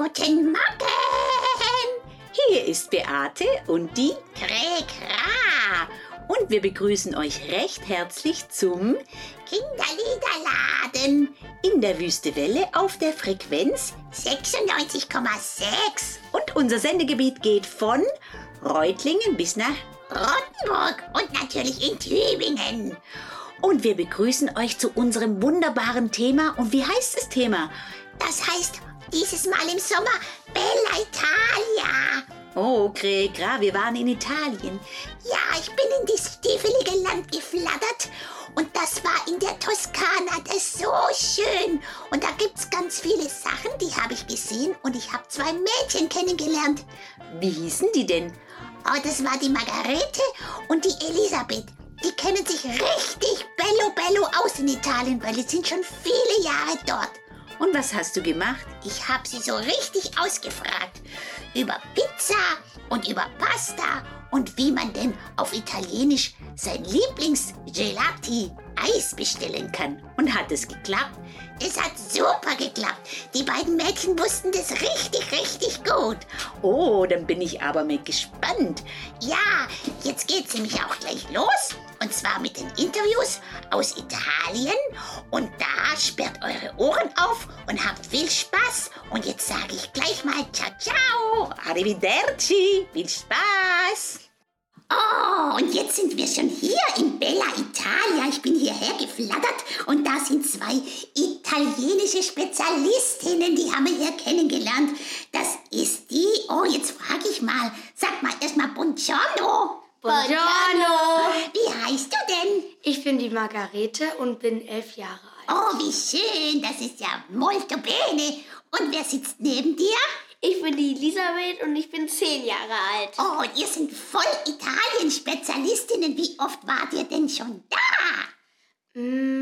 Guten Morgen! Hier ist Beate und die Krekra! und wir begrüßen euch recht herzlich zum Kinderliederladen In der Wüste Welle auf der Frequenz 96,6 und unser Sendegebiet geht von Reutlingen bis nach Rottenburg und natürlich in Tübingen. und wir begrüßen euch zu unserem wunderbaren Thema. Und wie heißt das Thema? Das heißt, dieses Mal im Sommer Bella Italia. Oh, Krekra, wir waren in Italien. Ja, ich bin in das stiefelige Land geflattert und das war in der Toskana. Das ist so schön. Und da gibt's ganz viele Sachen, die habe ich gesehen und ich habe 2 Mädchen kennengelernt. Wie hießen die denn? Oh, das war die Margarete und die Elisabeth. Die kennen sich richtig bello aus in Italien, weil die sind schon viele Jahre dort. Und was hast du gemacht? Ich habe sie so richtig ausgefragt. Über Pizza und über Pasta und wie man denn auf Italienisch sein Lieblings-Gelati Eis bestellen kann. Und hat es geklappt? Es hat super geklappt. Die beiden Mädchen wussten das richtig gut. Oh, dann bin ich aber mal gespannt. Ja, jetzt geht's nämlich auch gleich los. Und zwar mit den Interviews aus Italien. Und da sperrt eure Ohren auf und habt viel Spaß. Und jetzt sage ich gleich mal ciao, ciao. Arrivederci, viel Spaß. Oh, und jetzt sind wir schon hier in Bella Italia. Ich bin hierher geflattert und da sind 2 italienische Spezialistinnen, die haben wir hier kennengelernt. Das ist die, oh, jetzt frage ich mal, sag mal erstmal Buongiorno. Buongiorno! Wie heißt du denn? Ich bin die Margarete und bin 11 Jahre alt. Oh, wie schön, das ist ja molto bene. Und wer sitzt neben dir? Ich bin die Elisabeth und ich bin 10 Jahre alt. Oh, und ihr sind voll Italien-Spezialistinnen. Wie oft wart ihr denn schon da?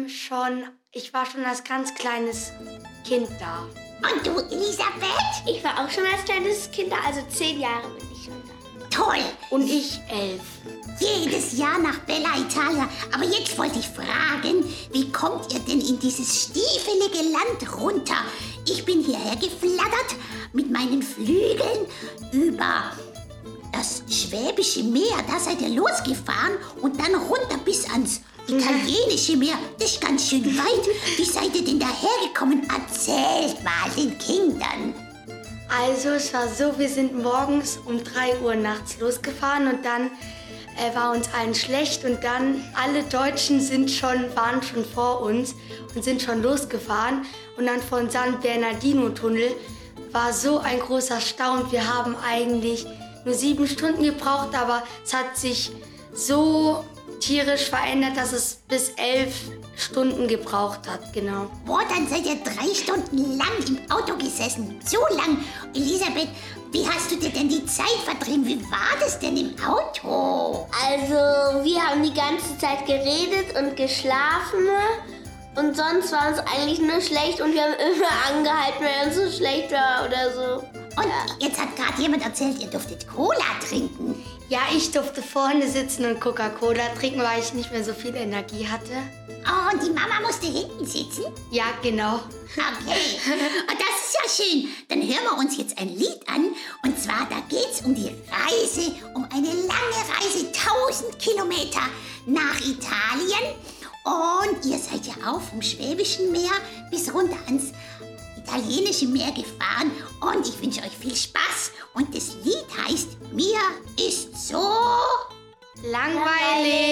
Ich war schon als ganz kleines Kind da. Und du, Elisabeth? Ich war auch schon als kleines Kind da, also 10 Jahre bin ich schon da. Toll. Und ich 11. Jedes Jahr nach Bella Italia. Aber jetzt wollte ich fragen, wie kommt ihr denn in dieses stiefelige Land runter? Ich bin hierher geflattert mit meinen Flügeln über das Schwäbische Meer. Da seid ihr losgefahren und dann runter bis ans Italienische Meer. Das ist ganz schön weit. Wie seid ihr denn dahergekommen? Erzählt mal den Kindern. Also es war so, wir sind morgens um 3 Uhr nachts losgefahren und dann war uns allen schlecht und dann alle Deutschen waren schon vor uns und sind schon losgefahren und dann von San Bernardino-Tunnel war so ein großer Stau und wir haben eigentlich nur 7 Stunden gebraucht, aber es hat sich so tierisch verändert, dass es bis 11 Stunden gebraucht hat, genau. Boah, dann seid ihr 3 Stunden lang im Auto gesessen. So lang. Elisabeth, wie hast du dir denn die Zeit vertrieben? Wie war das denn im Auto? Also, wir haben die ganze Zeit geredet und geschlafen und sonst war uns eigentlich nur schlecht und wir haben immer angehalten, wenn uns so schlecht war oder so. Und jetzt hat gerade jemand erzählt, ihr durftet Cola trinken. Ja, ich durfte vorne sitzen und Coca-Cola trinken, weil ich nicht mehr so viel Energie hatte. Oh, und die Mama musste hinten sitzen? Ja, genau. Okay, und das ist ja schön. Dann hören wir uns jetzt ein Lied an. Und zwar, da geht's um die Reise, um eine lange Reise, 1000 Kilometer nach Italien. Und ihr seid ja auch vom Schwäbischen Meer bis runter ans Italienische Meer gefahren. Und ich wünsche euch viel Spaß. Und das Lied heißt Mir ist so Langweilig.